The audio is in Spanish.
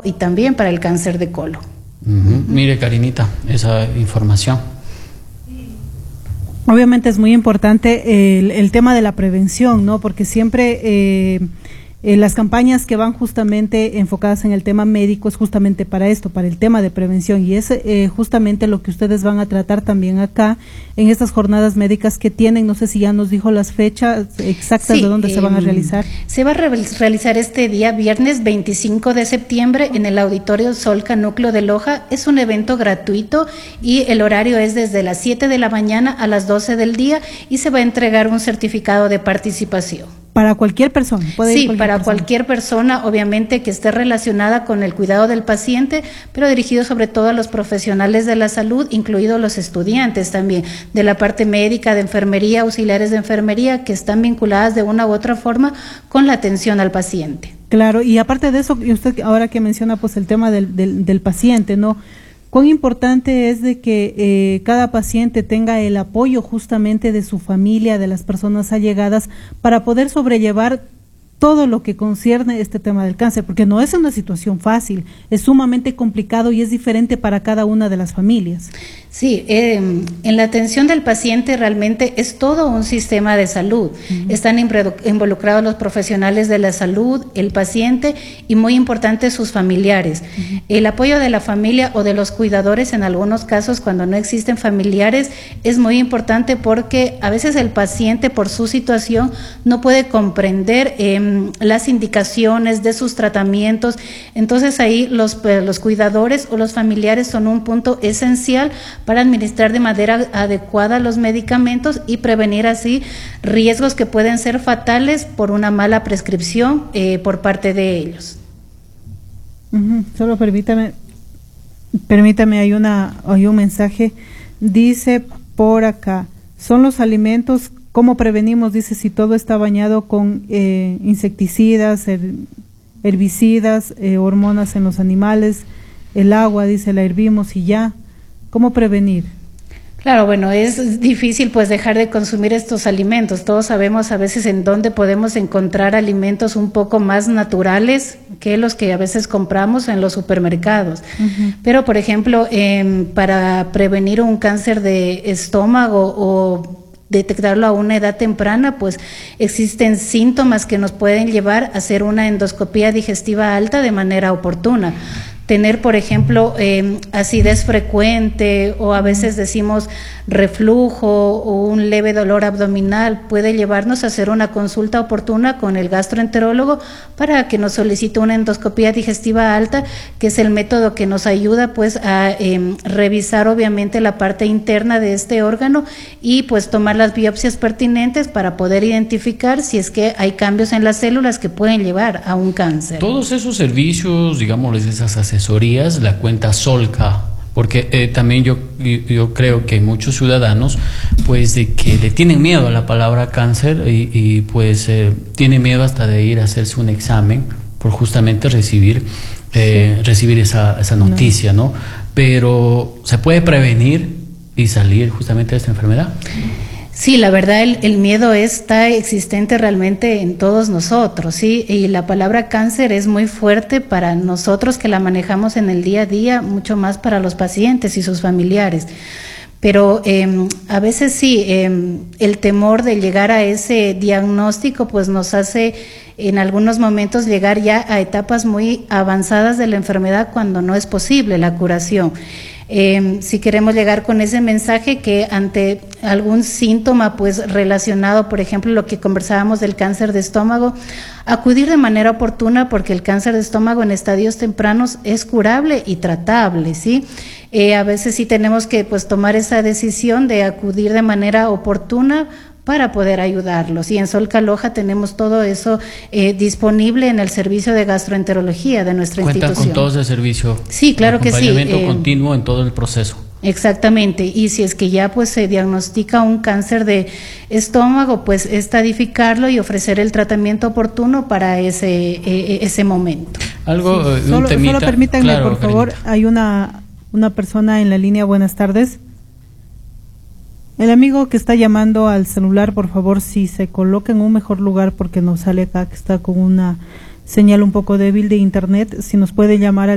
y también para el cáncer de colon. Mire, Karinita, esa información. Obviamente es muy importante el tema de la prevención, ¿no? Porque siempre las campañas que van justamente enfocadas en el tema médico es justamente para esto, para el tema de prevención, y es justamente lo que ustedes van a tratar también acá en estas jornadas médicas que tienen. No sé si ya nos dijo las fechas exactas, sí, de dónde se van a realizar. Se va a realizar este día, viernes 25 de septiembre, en el Auditorio Solca Núcleo de Loja. Es un evento gratuito y el horario es desde las 7 de la mañana a las 12 del día, y se va a entregar un certificado de participación. Para cualquier persona, puede ir cualquier persona, obviamente que esté relacionada con el cuidado del paciente, pero dirigido sobre todo a los profesionales de la salud, incluidos los estudiantes también, de la parte médica, de enfermería, auxiliares de enfermería, que están vinculadas de una u otra forma con la atención al paciente. Claro, y aparte de eso, y usted ahora que menciona pues el tema del paciente, ¿no? Cuán importante es de que cada paciente tenga el apoyo justamente de su familia, de las personas allegadas, para poder sobrellevar todo lo que concierne este tema del cáncer, porque no es una situación fácil, es sumamente complicado y es diferente para cada una de las familias. Sí, en la atención del paciente realmente es todo un sistema de salud. Están involucrados los profesionales de la salud, el paciente y, muy importante, sus familiares. El apoyo de la familia o de los cuidadores, en algunos casos cuando no existen familiares, es muy importante porque a veces el paciente, por su situación, no puede comprender las indicaciones de sus tratamientos. Entonces ahí los cuidadores o los familiares son un punto esencial para administrar de manera adecuada los medicamentos y prevenir así riesgos que pueden ser fatales por una mala prescripción por parte de ellos. Solo permítame, hay un mensaje, dice por acá, son los alimentos. ¿Cómo prevenimos? Dice, si todo está bañado con insecticidas, herbicidas, hormonas en los animales, el agua, dice, la hervimos y ya. ¿Cómo prevenir? Claro, bueno, es difícil pues dejar de consumir estos alimentos. Todos sabemos a veces en dónde podemos encontrar alimentos un poco más naturales que los que a veces compramos en los supermercados. Pero, por ejemplo, para prevenir un cáncer de estómago o detectarlo a una edad temprana, pues existen síntomas que nos pueden llevar a hacer una endoscopía digestiva alta de manera oportuna. Tener, por ejemplo, acidez frecuente, o a veces decimos reflujo o un leve dolor abdominal, puede llevarnos a hacer una consulta oportuna con el gastroenterólogo para que nos solicite una endoscopía digestiva alta, que es el método que nos ayuda pues a revisar obviamente la parte interna de este órgano y pues tomar las biopsias pertinentes para poder identificar si es que hay cambios en las células que pueden llevar a un cáncer. Todos esos servicios, digamos, esas asesorías, la cuenta Solca, porque también yo creo que hay muchos ciudadanos pues de que le tienen miedo a la palabra cáncer y pues tienen miedo hasta de ir a hacerse un examen por justamente recibir esa noticia, ¿no? Pero ¿se puede prevenir y salir justamente de esta enfermedad? Sí, la verdad el miedo está existente realmente en todos nosotros, ¿sí? Y la palabra cáncer es muy fuerte para nosotros que la manejamos en el día a día, mucho más para los pacientes y sus familiares. Pero a veces sí, el temor de llegar a ese diagnóstico pues nos hace en algunos momentos llegar ya a etapas muy avanzadas de la enfermedad cuando no es posible la curación. Si queremos llegar con ese mensaje que ante algún síntoma pues relacionado, por ejemplo, lo que conversábamos del cáncer de estómago, acudir de manera oportuna, porque el cáncer de estómago en estadios tempranos es curable y tratable, ¿sí? A veces sí tenemos que pues tomar esa decisión de acudir de manera oportuna para poder ayudarlos. Y en Solca Loja tenemos todo eso disponible en el servicio de gastroenterología de nuestra institución. ¿Cuentan con todo ese servicio? Sí, claro que sí. Acompañamiento continuo en todo el proceso. Exactamente, y si es que ya pues se diagnostica un cáncer de estómago, pues estadificarlo y ofrecer el tratamiento oportuno para ese momento. Algo, sí. Solo permítanme, claro, por favor, Karinita. Hay una persona en la línea. Buenas tardes. El amigo que está llamando al celular, por favor, si se coloca en un mejor lugar, porque nos sale acá que está con una señal un poco débil de internet, si nos puede llamar al